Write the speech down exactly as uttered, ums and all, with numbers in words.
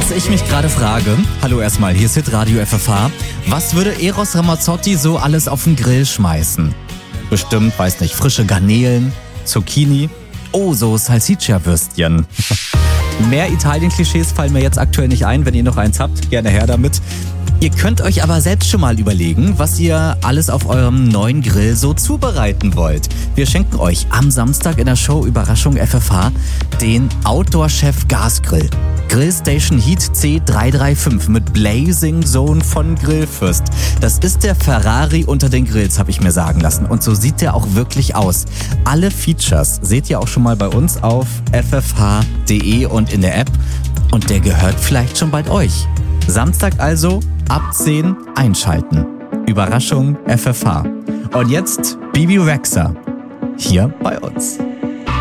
Was ich mich gerade frage, hallo erstmal, hier ist Hitradio F F H, was würde Eros Ramazzotti so alles auf den Grill schmeißen? Bestimmt, weiß nicht, frische Garnelen, Zucchini, oh, so Salsiccia-Würstchen. Mehr Italien-Klischees fallen mir jetzt aktuell nicht ein, wenn ihr noch eins habt, gerne her damit. Ihr könnt euch aber selbst schon mal überlegen, was ihr alles auf eurem neuen Grill so zubereiten wollt. Wir schenken euch am Samstag in der Show Überraschung F F H den Outdoor Chef Gasgrill. Grillstation Heat C drei drei fünf mit Blazing Zone von Grillfürst. Das ist der Ferrari unter den Grills, habe ich mir sagen lassen. Und so sieht der auch wirklich aus. Alle Features seht ihr auch schon mal bei uns auf f f h punkt d e und in der App. Und der gehört vielleicht schon bald euch. Samstag also ab zehn einschalten. Überraschung F F H. Und jetzt Bibi Rexha hier bei uns.